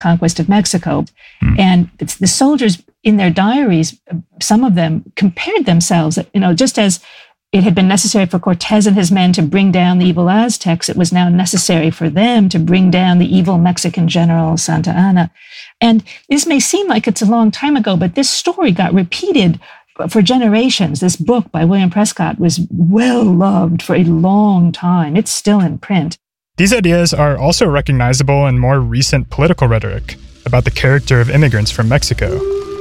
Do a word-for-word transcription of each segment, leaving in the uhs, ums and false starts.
conquest of Mexico. Mm. And it's the soldiers in their diaries, some of them compared themselves, you know, just as it had been necessary for Cortez and his men to bring down the evil Aztecs, it was now necessary for them to bring down the evil Mexican general Santa Anna. And this may seem like it's a long time ago, but this story got repeated for generations. This book by William Prescott was well loved for a long time. It's still in print. These ideas are also recognizable in more recent political rhetoric about the character of immigrants from Mexico.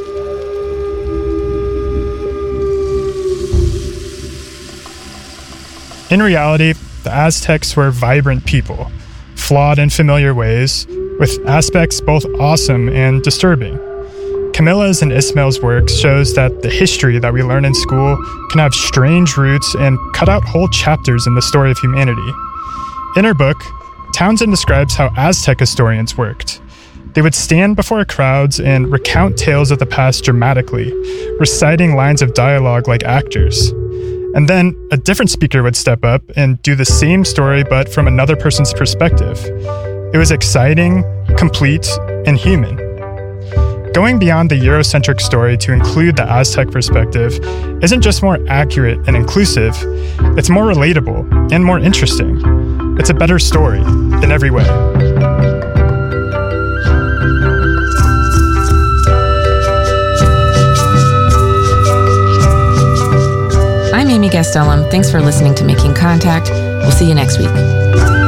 In reality, the Aztecs were vibrant people, flawed in familiar ways, with aspects both awesome and disturbing. Camilla's and Ismail's work shows that the history that we learn in school can have strange roots and cut out whole chapters in the story of humanity. In her book, Townsend describes how Aztec historians worked. They would stand before crowds and recount tales of the past dramatically, reciting lines of dialogue like actors. And then a different speaker would step up and do the same story but from another person's perspective. It was exciting, complete, and human. Going beyond the Eurocentric story to include the Aztec perspective isn't just more accurate and inclusive, it's more relatable and more interesting. It's a better story in every way. I'm Amy Gastelum. Thanks for listening to Making Contact. We'll see you next week.